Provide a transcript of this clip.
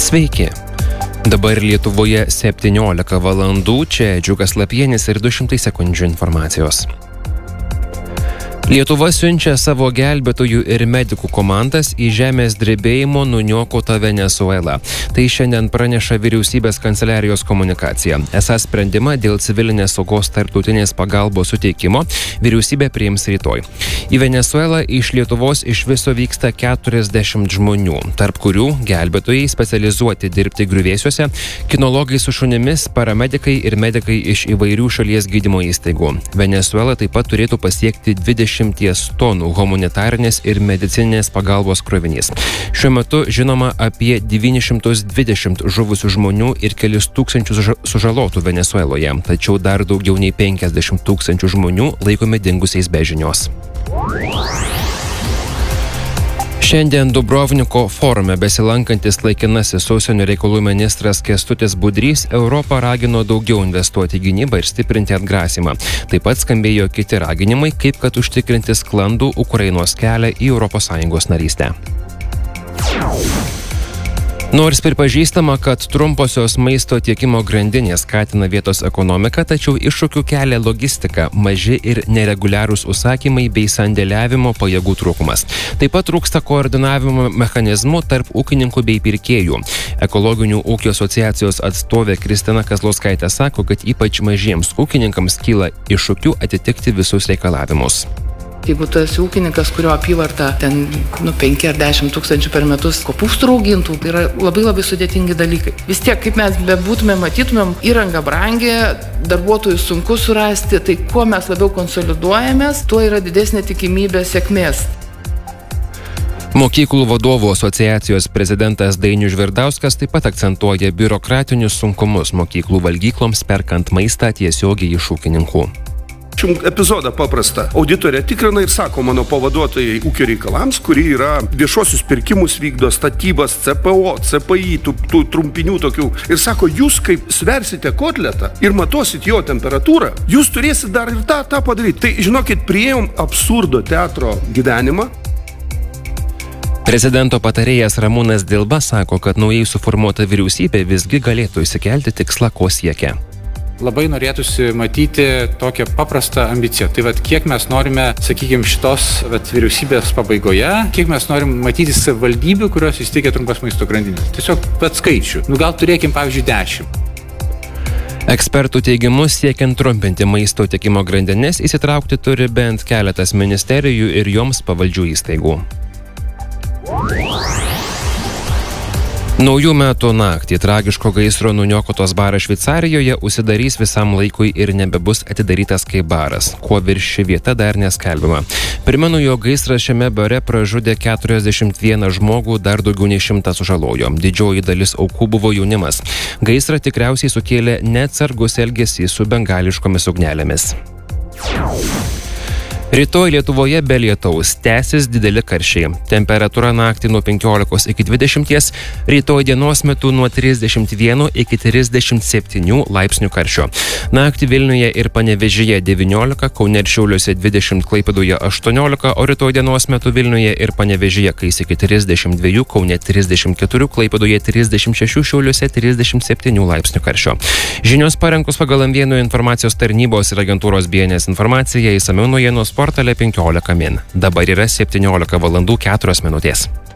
Sveiki. Dabar Lietuvoje 17 valandų, čia Džiugas Lapienis ir 200 sekundžių informacijos. Lietuva siunčia savo gelbėtojų ir medikų komandas į žemės drebėjimo nuniokotą Venesuelą. Tai šiandien praneša vyriausybės kanceliarijos komunikacija. Esą sprendimą dėl civilinės saugos tarptautinės pagalbos suteikimo vyriausybė priims rytoj. Į Venesuelą iš Lietuvos iš viso vyksta 40 žmonių, tarp kurių gelbėtojai specializuoti dirbti griuvėsiuose, kinologai su šunimis, paramedikai ir medikai iš įvairių šalies gydymo įstaigų. Venesuela taip pat turėtų pasiekti 20 tonų humanitarinės ir medicininės pagalbos krovinys. Šiuo metu žinoma apie 920 žuvusių žmonių ir kelis tūkstančius sužalotų Venesueloje, tačiau dar daugiau nei 50 tūkstančių žmonių laikomi dingusiais be žinios. Šiandien Dubrovniko forume besilankantis laikinasis užsienio reikalų ministras Kęstutis Budrys Europą ragino daugiau investuoti į gynybą ir stiprinti atgrasymą. Taip pat skambėjo kiti raginimai, kaip kad užtikrinti sklandų Ukrainos kelią į ES narystę. Nors pripažįstama, kad trumposios maisto tiekimo grandinės skatina vietos ekonomiką, tačiau iššūkių kelia logistika, maži ir nereguliarūs užsakymai bei sandėliavimo pajėgų trūkumas. Taip pat trūksta koordinavimo mechanizmų tarp ūkininkų bei pirkėjų. Ekologinių ūkio asociacijos atstovė Kristina Kazlauskaitė sako, kad ypač mažiems ūkininkams kyla iššūkių atitikti visus reikalavimus. Jeigu tu esi ūkininkas, kurio apyvarta 5 ar 10 tūkstančių per metus kopūstų augintų, tai yra labai sudėtingi dalykai. Vis tiek, kaip mes bebūtumėm, matytumėm, įranga brangi, darbuotojų sunku surasti, tai kuo mes labiau konsoliduojamės, tuo yra didesnė tikimybė sėkmės. Mokyklų vadovų asociacijos prezidentas Dainius Žvirdauskas taip pat akcentuoja biurokratinius sunkumus mokyklų valgykloms perkant maistą tiesiogiai iš ūkininkų. Epizodą paprastą. Auditorė tikrina ir sako mano pavaduotojai ūkio reikalams, kuri yra viešuosius pirkimus vykdo, statybas, CPO, CPI, tų trumpinių tokių. Ir sako, jūs kaip sversite kotletą ir matuosit jo temperatūrą, jūs turėsit dar ir tą padaryti. Tai žinokit, priėjom absurdo teatro gyvenimą. Prezidento patarėjas Ramūnas Dilba sako, kad naujai suformuota vyriausybė visgi galėtų išsikelti tikslą, ko siekia. Labai norėtųsi matyti tokią paprastą ambiciją. Tai kiek mes norime, šitos vyriausybės pabaigoje, kiek mes norim matyti savivaldybių, kurios įsteigia trumpas maisto grandinės. Tiesiog skaičių. Gal turėkim, pavyzdžiui, 10. Ekspertų teigimu, siekiant trumpinti maisto tiekimo grandinės, įsitraukti turi bent keletas ministerijų ir joms pavaldžių įstaigų. Naujų metų naktį tragiško gaisro nuniokotos baras Šveicarijoje užsidarys visam laikui ir nebebus atidarytas kaip baras. Kuo virši vieta dar neskelbiama. Primenu, jog gaisras šiame bare pražudė 41 žmogų, dar daugiau nei 100 sužalojo. Didžioji dalis aukų buvo jaunimas. Gaisrą tikriausiai sukėlė neatsargus elgesys su bengališkomis ugnelėmis. Rytoj Lietuvoje be lietaus tęsis dideli karščiai. Temperatūra naktį nuo 15 iki 20, rytoj dienos metu nuo 31 iki 37 laipsnių karščio. Naktį Vilniuje ir Panevėžyje 19, Kaune ir Šiauliuose 20, Klaipėdoje 18, o rytoj dienos metu Vilniuje ir Panevėžyje kais iki 32, Kaune 34, Klaipėdoje 36, Šiauliuose 37 laipsnių karščio. Žinios parengtos pagal M1 informacijos tarnybos ir agentūros BNS informaciją, išsamiau naujienos portale 15 min. Dabar yra 17 valandų 4 minutės.